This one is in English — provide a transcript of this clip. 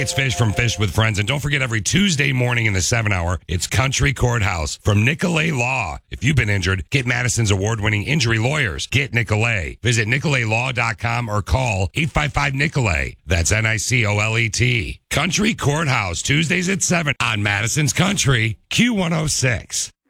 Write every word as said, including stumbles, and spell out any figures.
it's Fish from Fish with Friends. And don't forget, every Tuesday morning in the seven hour, it's Country Courthouse from Nicolay Law. If you've been injured, get Madison's award-winning injury lawyers. Get Nicolay. Visit nicolay law dot com or call eight five five Nicolay. That's N I C O L E T. Country Courthouse, Tuesdays at seven on Madison's Country, Q one oh six.